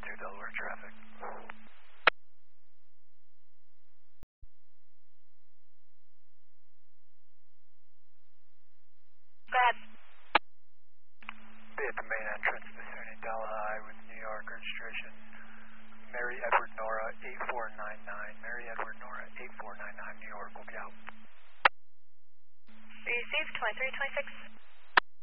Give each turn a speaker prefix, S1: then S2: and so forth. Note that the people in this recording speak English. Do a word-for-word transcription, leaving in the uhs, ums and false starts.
S1: two Delaware traffic.
S2: Go ahead.
S1: Be at the main entrance to SUNY Delhi with New York registration. Mary Edward Nora eight four nine nine. Mary Edward Nora eight four nine nine. New York will be out.
S2: Received twenty-three twenty-six.